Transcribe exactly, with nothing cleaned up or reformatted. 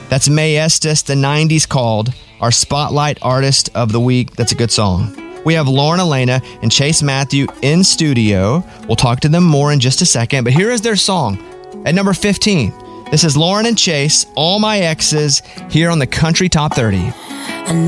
That's May Estes, the nineties Called, our Spotlight Artist of the Week. That's a good song. We have Lauren Elena and Chase Matthew in studio. We'll talk to them more in just a second, but here is their song at number fifteen. This is Lauren and Chase, All My Exes, here on the Country Top thirty.